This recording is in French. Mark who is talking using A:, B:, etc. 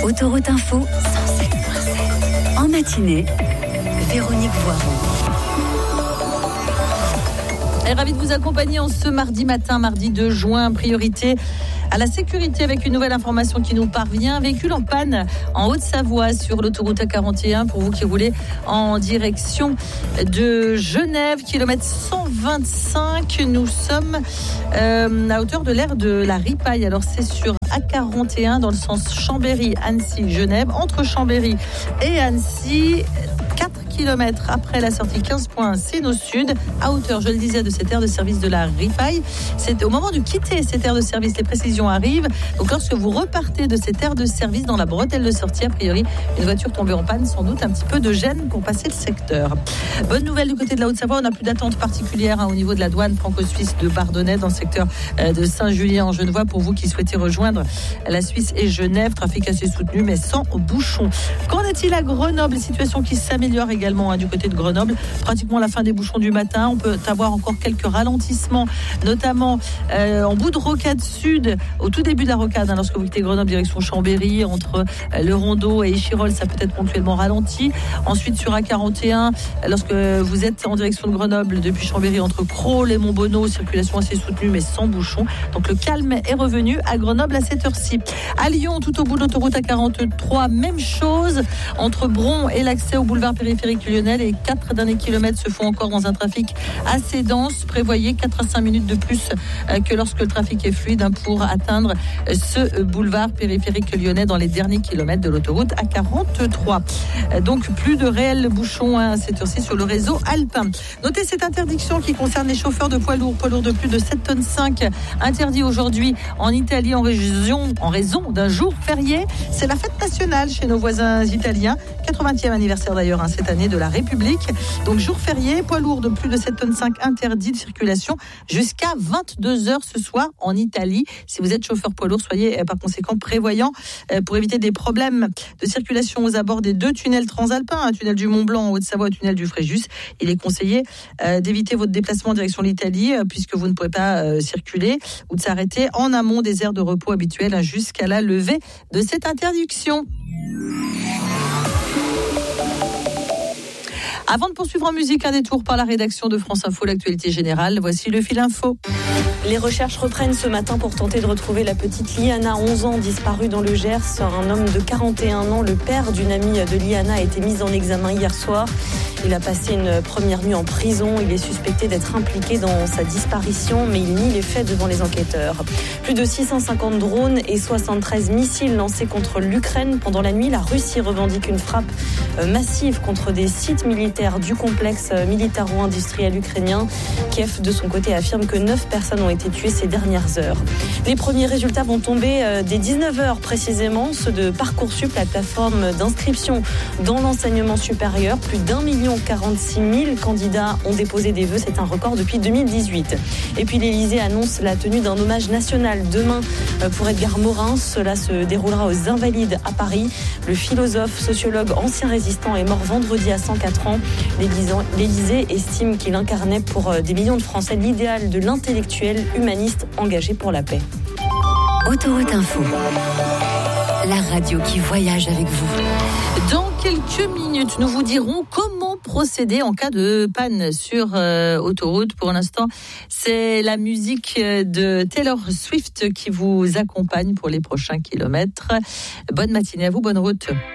A: Autoroute Info 107.7. En matinée, Véronique Voiron.
B: Et ravi de vous accompagner en ce mardi matin, mardi 2 juin. Priorité à la sécurité avec une nouvelle information qui nous parvient. Véhicule en panne en Haute-Savoie sur l'autoroute A41 pour vous qui roulez en direction de Genève, kilomètre 125. Nous sommes à hauteur de l'aire de la Ripaille. Alors c'est sur A41 dans le sens Chambéry-Annecy-Genève. Entre Chambéry et Annecy, 4 km après la sortie 15.1 Séno Sud, à hauteur, je le disais, de cette aire de service de la Ripaille. C'est au moment de quitter cette aire de service, les précisions arrivent. Donc lorsque vous repartez de cette aire de service dans la bretelle de sortie, a priori, une voiture tombée en panne, sans doute un petit peu de gêne pour passer le secteur. Bonne nouvelle du côté de la Haute-Savoie, on n'a plus d'attente particulière au niveau de la douane franco-suisse de Bardonnay dans le secteur de Saint-Julien-en-Genevois pour vous qui souhaitez rejoindre la Suisse et Genève. Trafic assez soutenu mais sans bouchon. Qu'en est-il à Grenoble? Situation qui s'améliore également du côté de Grenoble. Pratiquement la fin des bouchons du matin. On peut avoir encore quelques ralentissements, notamment en bout de rocade sud, au tout début de la rocade, lorsque vous quittez Grenoble direction Chambéry, entre le Rondeau et Échirolles, ça peut être ponctuellement ralenti. Ensuite sur A41, lorsque vous êtes en direction de Grenoble depuis Chambéry, entre Crolles et Montbonneau, circulation assez soutenue mais sans bouchon. Donc le calme est revenu à Grenoble à cette heure-ci. À Lyon, tout au bout de l'autoroute A43, même chose entre Bron et l'accès au boulevard périphérique lyonnais. Les 4 derniers kilomètres se font encore dans un trafic assez dense. Prévoyez 4 à 5 minutes de plus que lorsque le trafic est fluide pour atteindre ce boulevard périphérique lyonnais dans les derniers kilomètres de l'autoroute A43. Donc plus de réels bouchons à cette heure-ci sur le réseau alpin. Notez cette interdiction qui concerne les chauffeurs de poids lourds de plus de 7,5 tonnes, interdit aujourd'hui en Italie en raison d'un jour férié. C'est la fête nationale chez nos voisins italiens. 80e anniversaire d'ailleurs cette année de la République. Donc jour férié, poids lourd de plus de 7,5 tonnes interdit de circulation jusqu'à 22h ce soir en Italie. Si vous êtes chauffeur poids lourd, soyez par conséquent prévoyant pour éviter des problèmes de circulation aux abords des 2 tunnels transalpins, un tunnel du Mont-Blanc en Haute-Savoie, un tunnel du Fréjus. Il est conseillé d'éviter votre déplacement en direction de l'Italie puisque vous ne pourrez pas circuler ou de s'arrêter en amont des aires de repos habituelles jusqu'à la levée de cette interdiction. Avant de poursuivre en musique, un détour par la rédaction de France Info, l'actualité générale. Voici le fil info.
C: Les recherches reprennent ce matin pour tenter de retrouver la petite Liana, 11 ans, disparue dans le Gers. Un homme de 41 ans, le père d'une amie de Liana, a été mis en examen hier soir. Il a passé une première nuit en prison. Il est suspecté d'être impliqué dans sa disparition, mais il nie les faits devant les enquêteurs. Plus de 650 drones et 73 missiles lancés contre l'Ukraine. Pendant la nuit, la Russie revendique une frappe massive contre des sites militaires du complexe militaro-industriel ukrainien. Kiev, de son côté, affirme que 9 personnes ont été tuées ces dernières heures. Les premiers résultats vont tomber dès 19h précisément, ceux de Parcoursup, la plateforme d'inscription dans l'enseignement supérieur. Plus d'1 46 000 candidats ont déposé des vœux, c'est un record depuis 2018. Et puis l'Élysée annonce la tenue d'un hommage national demain pour Edgar Morin. Cela se déroulera aux Invalides à Paris. Le philosophe, sociologue, ancien résistant est mort vendredi à 104 ans. L'Élysée estime qu'il incarnait pour des millions de Français l'idéal de l'intellectuel humaniste engagé pour la paix.
A: Autoroute Info, la radio qui voyage avec vous.
B: Dans quelques minutes, nous vous dirons comment procéder en cas de panne sur autoroute. Pour l'instant, c'est la musique de Taylor Swift qui vous accompagne pour les prochains kilomètres. Bonne matinée à vous, bonne route.